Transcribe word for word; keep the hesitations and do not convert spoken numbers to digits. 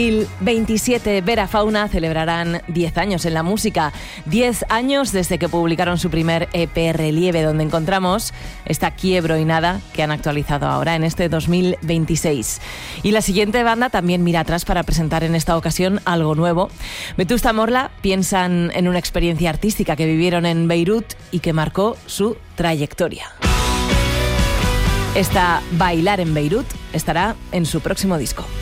dos mil veintisiete, Vera Fauna celebrarán diez años en la música. diez años desde que publicaron su primer E P Relieve, donde encontramos esta Quiebro y Nada que han actualizado ahora en este dos mil veintiséis. Y la siguiente banda también mira atrás para presentar en esta ocasión algo nuevo. Vetusta Morla piensan en una experiencia artística que vivieron en Beirut y que marcó su trayectoria. Esta Bailar en Beirut estará en su próximo disco.